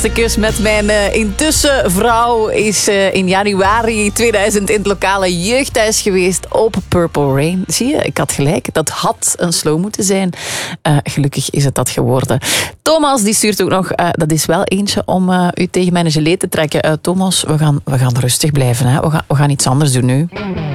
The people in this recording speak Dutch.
Kus met mijn intussen vrouw is in januari 2000 in het lokale jeugdhuis geweest op Purple Rain. Zie je, ik had gelijk. Dat had een slow moeten zijn. Gelukkig is het dat geworden. Thomas die stuurt ook nog, dat is wel eentje om u tegen mijn gelé te trekken. Thomas, we gaan rustig blijven. Hè? We gaan iets anders doen nu.